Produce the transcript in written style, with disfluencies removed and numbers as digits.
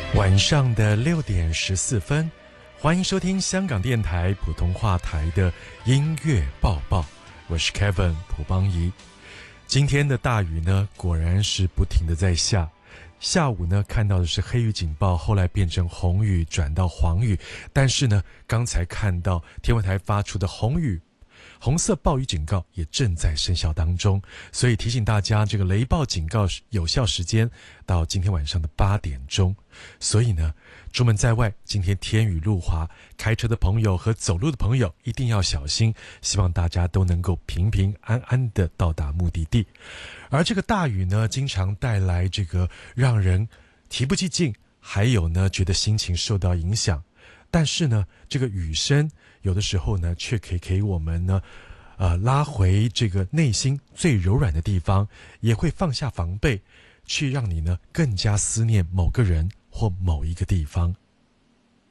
晚上的6:14，欢迎收听香港电台普通话台的音乐报报，我是 Kevin 蒲邦仪。今天的大雨呢，果然是不停的在下。下午呢，看到的是黑雨警报，后来变成红雨转到黄雨，但是呢，刚才看到天文台发出的红色暴雨警告也正在生效当中，所以提醒大家，这个雷暴警告有效时间到今天晚上的8点钟。所以呢，出门在外，今天天雨路滑，开车的朋友和走路的朋友一定要小心，希望大家都能够平平安安的到达目的地。而这个大雨呢，经常带来这个让人提不起劲，还有呢，觉得心情受到影响。但是呢，这个雨声有的时候呢，却可以给我们呢，拉回这个内心最柔软的地方，也会放下防备，去让你呢更加思念某个人或某一个地方。